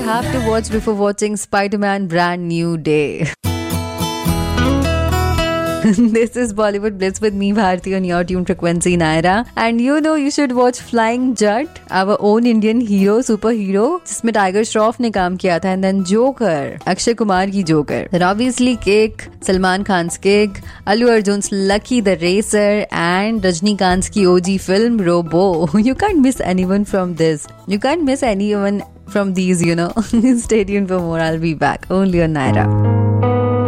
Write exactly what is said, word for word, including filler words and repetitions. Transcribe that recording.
have to watch before watching Spider-Man Brand New Day. This is Bollywood Blitz with me, Bharti, on your tune frequency, Naira. And you know you should watch Flying Jet, our own Indian hero, superhero, जिसमें tiger Shroff ने काम किया था, and then Joker, Akshay Kumar की Joker. Then obviously Kick, Salman Khan's Kick, Allu Arjun's Lucky the Racer, and Rajnikant's की O G film Robo. You can't miss anyone from this. You can't miss anyone from these, you know. Stay tuned for more. I'll be back only on Naira.